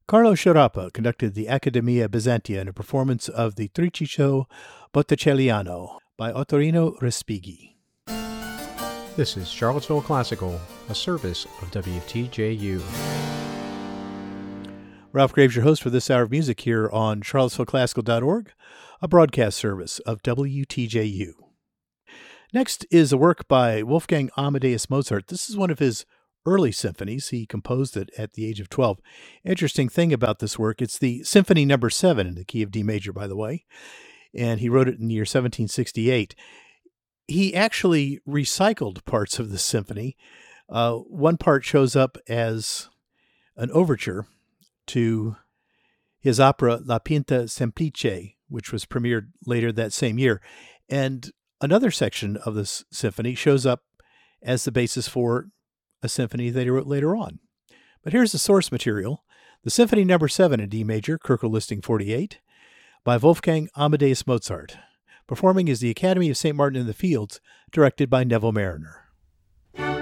Carlo Sciarappa conducted the Accademia Byzantia in a performance of the Triciscio Botticelliano by Ottorino Respighi. This is Charlottesville Classical, a service of WTJU. Ralph Graves, your host for this hour of music here on charlottesvilleclassical.org, a broadcast service of WTJU. Next is a work by Wolfgang Amadeus Mozart. This is one of his early symphonies. He composed it at the age of 12. Interesting thing about this work, it's the Symphony Number 7 in the key of D major, by the way, and he wrote it in the year 1768. He actually recycled parts of the symphony. One part shows up as an overture to his opera La Pinta Semplice, which was premiered later that same year. And another section of this symphony shows up as the basis for a symphony they wrote later on. But here's the source material, the Symphony Number 7 in D major, Köchel listing 48, by Wolfgang Amadeus Mozart. Performing is the Academy of St. Martin in the Fields, directed by Neville Mariner.